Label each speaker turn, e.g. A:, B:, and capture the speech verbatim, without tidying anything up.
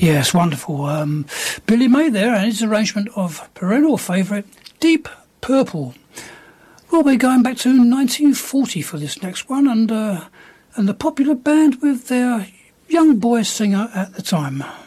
A: Yes, wonderful. Um, Billy May there and his arrangement of perennial favourite Deep Purple. We'll be going back to nineteen forty for this next one, and uh, and the popular band with their young boy singer at the time.